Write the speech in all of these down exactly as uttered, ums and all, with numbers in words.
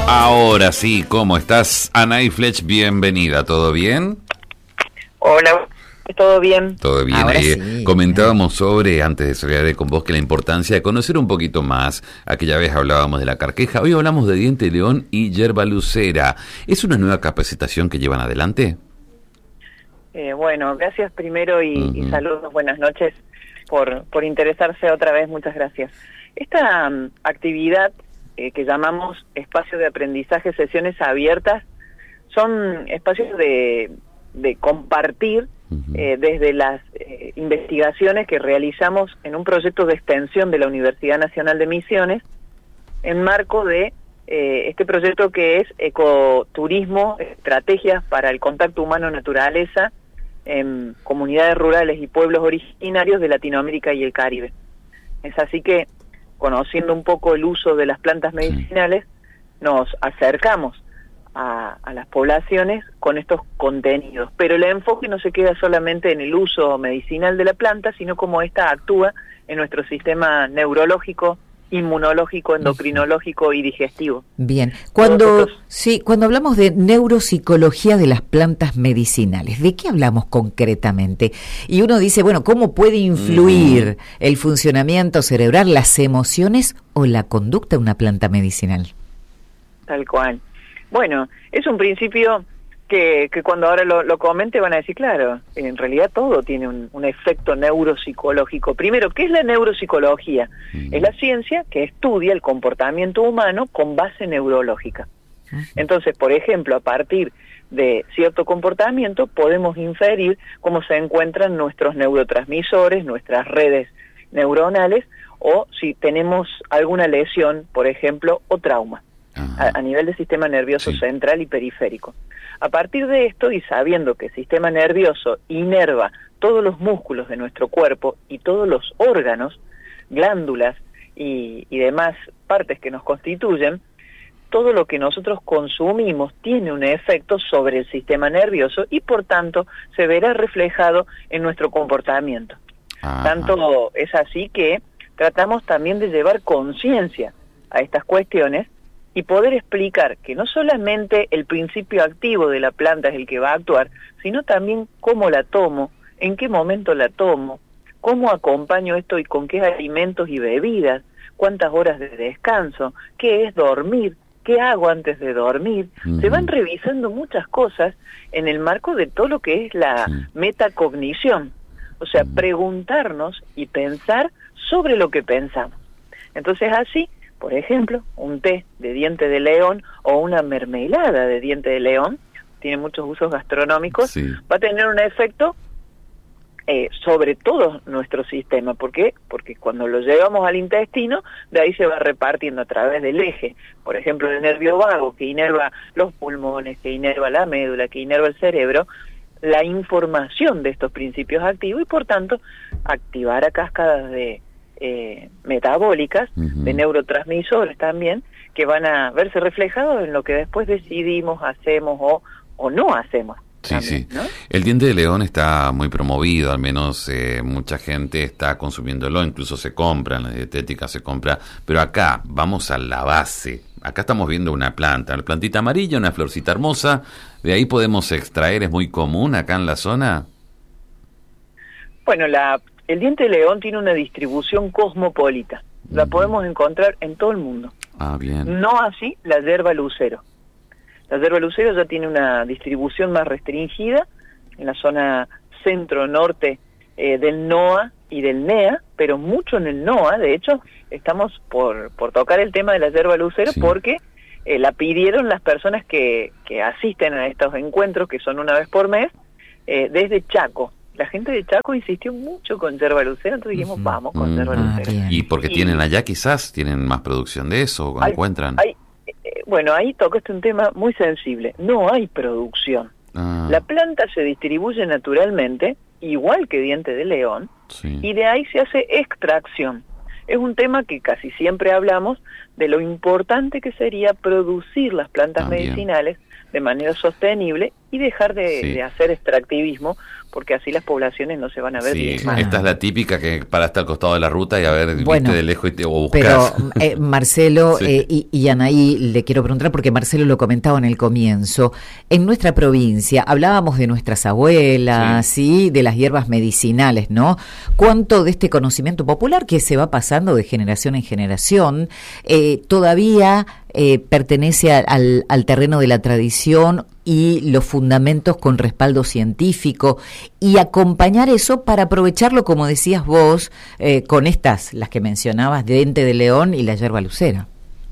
Ahora sí, ¿cómo estás? Anaí Flech, bienvenida, ¿todo bien? Hola, ¿todo bien? Todo bien, Ahora ahí sí, comentábamos sobre, antes de salir con vos, que la importancia de conocer un poquito más. Aquella vez hablábamos de la carqueja, hoy hablamos de diente de león y yerba lucera. ¿Es una nueva capacitación que llevan adelante? Eh, bueno, gracias primero y, Uh-huh. y saludos, buenas noches, por, por interesarse otra vez, muchas gracias. Esta um, actividad eh, que llamamos espacio de aprendizaje, sesiones abiertas, son espacios de, de compartir uh-huh. eh, desde las eh, investigaciones que realizamos en un proyecto de extensión de la Universidad Nacional de Misiones, en marco de eh, este proyecto que es ecoturismo, estrategias para el contacto humano-naturaleza en comunidades rurales y pueblos originarios de Latinoamérica y el Caribe. Es así que, conociendo un poco el uso de las plantas medicinales, nos acercamos a, a las poblaciones con estos contenidos. Pero el enfoque no se queda solamente en el uso medicinal de la planta, sino cómo ésta actúa en nuestro sistema neurológico, inmunológico, endocrinológico y digestivo. Bien, cuando sí, cuando hablamos de neuropsicología de las plantas medicinales, ¿de qué hablamos concretamente? Y uno dice, bueno, ¿cómo puede influir mm. el funcionamiento cerebral, las emociones o la conducta de una planta medicinal? Tal cual. Bueno, es un principio que, que cuando ahora lo, lo comente van a decir, claro, en realidad todo tiene un, un efecto neuropsicológico. Primero, ¿qué es la neuropsicología? Uh-huh. Es la ciencia que estudia el comportamiento humano con base neurológica. Uh-huh. Entonces, por ejemplo, a partir de cierto comportamiento podemos inferir cómo se encuentran nuestros neurotransmisores, nuestras redes neuronales, o si tenemos alguna lesión, por ejemplo, o trauma. A, a nivel del sistema nervioso sí. central y periférico. A partir de esto, y sabiendo que el sistema nervioso inerva todos los músculos de nuestro cuerpo y todos los órganos, glándulas y, y demás partes que nos constituyen, todo lo que nosotros consumimos tiene un efecto sobre el sistema nervioso y por tanto se verá reflejado en nuestro comportamiento. Ajá. Tanto es así que tratamos también de llevar conciencia a estas cuestiones y poder explicar que no solamente el principio activo de la planta es el que va a actuar, sino también cómo la tomo, en qué momento la tomo, cómo acompaño esto y con qué alimentos y bebidas, cuántas horas de descanso, qué es dormir, qué hago antes de dormir. Uh-huh. Se van revisando muchas cosas en el marco de todo lo que es la sí. metacognición, o sea, uh-huh. preguntarnos y pensar sobre lo que pensamos. Entonces así, por ejemplo, un té de diente de león o una mermelada de diente de león, tiene muchos usos gastronómicos, sí. va a tener un efecto eh, sobre todo nuestro sistema. ¿Por qué? Porque cuando lo llevamos al intestino, de ahí se va repartiendo a través del eje. Por ejemplo, el nervio vago, que inerva los pulmones, que inerva la médula, que inerva el cerebro, la información de estos principios activos y, por tanto, activará cascadas de Eh, metabólicas, uh-huh. de neurotransmisores también, que van a verse reflejados en lo que después decidimos, hacemos o, o no hacemos. Sí, también, sí. ¿no? El diente de león está muy promovido, al menos eh, mucha gente está consumiéndolo, incluso se compra, en la dietética se compra, pero acá vamos a la base. Acá estamos viendo una planta, una plantita amarilla, una florcita hermosa, de ahí podemos extraer, es muy común acá en la zona. Bueno, la El diente de león tiene una distribución cosmopolita. La uh-huh. podemos encontrar en todo el mundo. Ah, bien. No así la yerba lucero. La yerba lucero ya tiene una distribución más restringida en la zona centro-norte eh, del NOA y del NEA, pero mucho en el NOA. De hecho, estamos por, por tocar el tema de la yerba lucero sí. porque eh, la pidieron las personas que, que asisten a estos encuentros, que son una vez por mes, eh, desde Chaco. La gente de Chaco insistió mucho con yerba lucero, entonces dijimos, uh-huh. vamos con uh-huh. yerba lucero. Ah, y porque y, tienen allá quizás, tienen más producción de eso, o encuentran. Hay, eh, bueno, ahí tocaste un tema muy sensible. No hay producción. Ah. La planta se distribuye naturalmente, igual que diente de león, sí. y de ahí se hace extracción. Es un tema que casi siempre hablamos de lo importante que sería producir las plantas También. medicinales de manera sostenible y dejar de, Sí. de hacer extractivismo, porque así las poblaciones no se van a ver Sí, diezmadas. esta es la típica que paraste al costado de la ruta y a ver, Bueno, viste de lejos y te, o Pero buscás. eh, Marcelo Sí. eh, y, y Anaí, le quiero preguntar, porque Marcelo lo comentaba en el comienzo, en nuestra provincia hablábamos de nuestras abuelas, sí, de las hierbas medicinales, ¿no? ¿Cuánto de este conocimiento popular que se va pasando de generación en generación eh, todavía eh, pertenece a- al, al terreno de la tradición y los fundamentos con respaldo científico, y acompañar eso para aprovecharlo, como decías vos, eh, con estas, las que mencionabas, diente de león y la yerba lucera?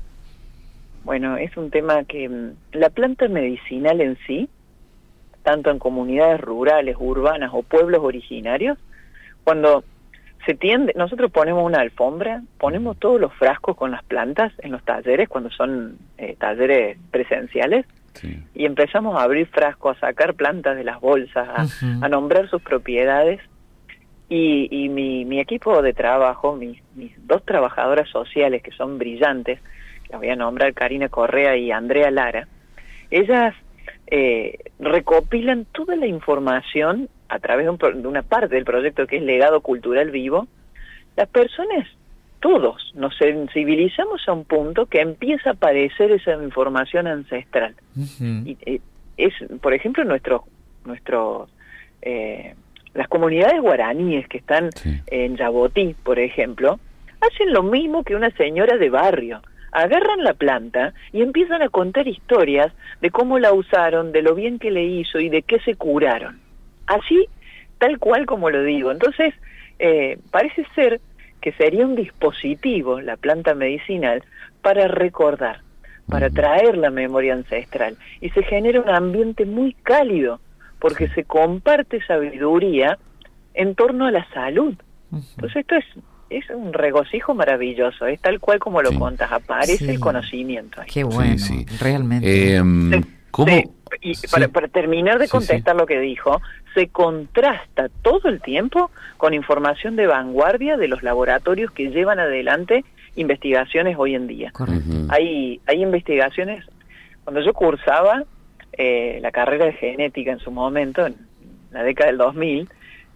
Bueno, es un tema que mm, la planta medicinal en sí, tanto en comunidades rurales, urbanas o pueblos originarios, cuando se tiende, nosotros ponemos una alfombra, ponemos todos los frascos con las plantas en los talleres, cuando son eh, talleres presenciales, Sí. y empezamos a abrir frascos, a sacar plantas de las bolsas, a, Ujú. a nombrar sus propiedades, y, y mi, mi equipo de trabajo, mis, mis dos trabajadoras sociales que son brillantes, las voy a nombrar, Karina Correa y Andrea Lara, ellas eh, recopilan toda la información a través de, un pro- de una parte del proyecto que es Legado Cultural Vivo. Las personas, todos, nos sensibilizamos a un punto que empieza a aparecer esa información ancestral. Ujú. Y, eh, es, por ejemplo, nuestro, nuestro, eh, las comunidades guaraníes que están Sí. en Yabotí, por ejemplo, hacen lo mismo que una señora de barrio. Agarran la planta y empiezan a contar historias de cómo la usaron, de lo bien que le hizo y de qué se curaron. Así, tal cual como lo digo. Entonces, eh, parece ser que sería un dispositivo, la planta medicinal, para recordar, para Ujú. traer la memoria ancestral. Y se genera un ambiente muy cálido, porque se comparte sabiduría en torno a la salud. Ujú. Entonces esto es, es un regocijo maravilloso, es tal cual como lo Sí. contas, aparece Sí. el conocimiento ahí. Qué bueno, Sí, sí. realmente. Eh, ¿Cómo? Sí, y Sí. para, para terminar de Sí, contestar lo que dijo, se contrasta todo el tiempo con información de vanguardia de los laboratorios que llevan adelante investigaciones hoy en día. Correcto. Ujú. Hay, hay investigaciones, cuando yo cursaba eh, la carrera de genética en su momento, en la década del dos mil,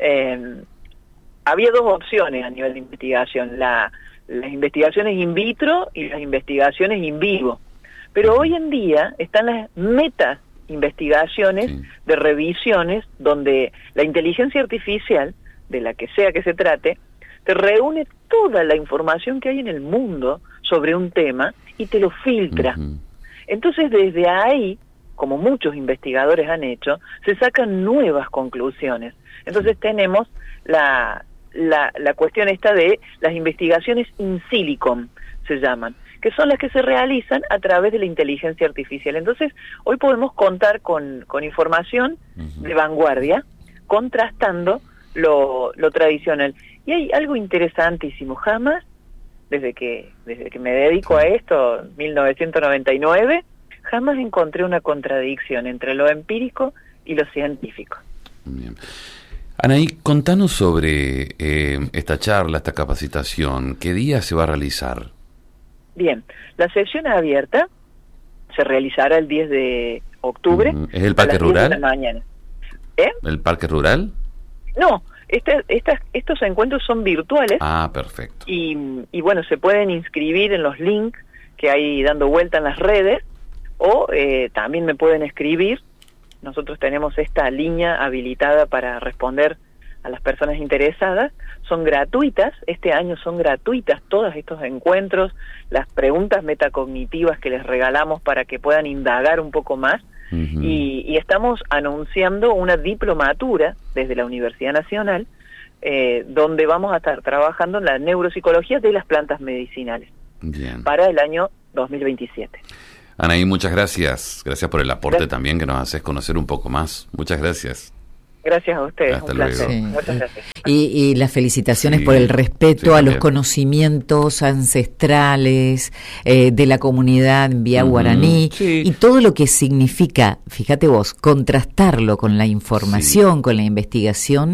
eh, había dos opciones a nivel de investigación, la, las investigaciones in vitro y las investigaciones in vivo. Pero hoy en día están las meta investigaciones Sí. de revisiones donde la inteligencia artificial, de la que sea que se trate, te reúne toda la información que hay en el mundo sobre un tema y te lo filtra. Ujú. Entonces, desde ahí, como muchos investigadores han hecho, se sacan nuevas conclusiones. Entonces tenemos la, la, la cuestión esta de las investigaciones in silicon, se llaman, que son las que se realizan a través de la inteligencia artificial. Entonces, hoy podemos contar con, con información Ujú. de vanguardia, contrastando lo, lo tradicional. Y hay algo interesantísimo, jamás, desde que, desde que me dedico a esto, mil novecientos noventa y nueve, jamás encontré una contradicción entre lo empírico y lo científico. Bien. Anaí, contanos sobre eh, esta charla, esta capacitación. ¿Qué día se va a realizar? Bien, la sesión abierta se realizará el diez de octubre. Ujú. ¿Es el a Parque las diez de Rural? la mañana. ¿Eh? ¿El Parque Rural? No, este, estas, estos encuentros son virtuales. Ah, perfecto. Y, y bueno, se pueden inscribir en los links que hay dando vuelta en las redes, o eh, también me pueden escribir. Nosotros tenemos esta línea habilitada para responder a las personas interesadas. Son gratuitas, este año son gratuitas todos estos encuentros, las preguntas metacognitivas que les regalamos para que puedan indagar un poco más. Ujú. Y, y estamos anunciando una diplomatura desde la Universidad Nacional, eh, donde vamos a estar trabajando en la neuropsicología de las plantas medicinales Bien. para el año dos mil veintisiete. Anaí, muchas gracias. Gracias por el aporte Gracias. también que nos haces conocer un poco más. Muchas gracias. Gracias a ustedes, Hasta un placer. luego. Sí. Muchas gracias. Y, y las felicitaciones Sí, por el respeto sí, a los también. conocimientos ancestrales eh, de la comunidad en Vía Ujú, Guaraní, sí. y todo lo que significa, fíjate vos, contrastarlo con la información, con la investigación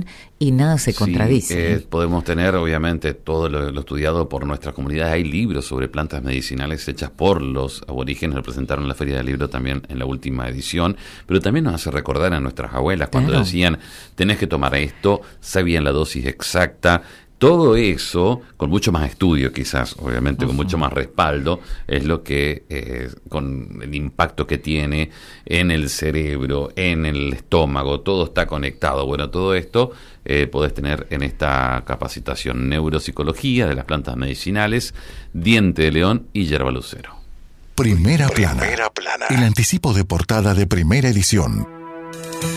y nada se contradice. Sí, eh, podemos tener, obviamente, todo lo, lo estudiado por nuestras comunidades. Hay libros sobre plantas medicinales hechas por los aborígenes, lo presentaron en la Feria del Libro también en la última edición, pero también nos hace recordar a nuestras abuelas cuando Claro. decían, tenés que tomar esto, sabían la dosis exacta. Todo eso, con mucho más estudio quizás, obviamente, uh-huh. con mucho más respaldo, es lo que, eh, con el impacto que tiene en el cerebro, en el estómago, todo está conectado. Bueno, todo esto eh, podés tener en esta capacitación Neuropsicología de las plantas medicinales, Diente de León y Yerba Lucero. Primera plana. Primera plana. El anticipo de portada de Primera Edición.